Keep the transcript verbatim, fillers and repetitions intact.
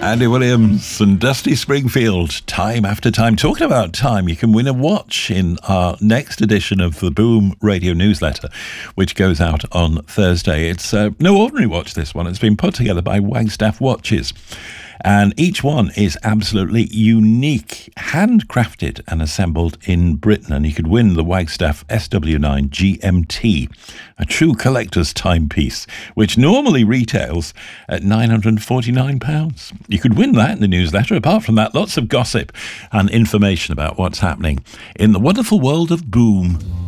Andy Williams and Dusty Springfield, time after time. Talking about time, you can win a watch in our next edition of the Boom Radio newsletter, which goes out on Thursday. It's uh, no ordinary watch, this one. It's been put together by Wagstaff Watches. And each one is absolutely unique, handcrafted and assembled in Britain. And you could win the Wagstaff S W nine G M T, a true collector's timepiece, which normally retails at nine hundred forty-nine pounds. You could win that in the newsletter. Apart from that, lots of gossip and information about what's happening in the wonderful world of Boom.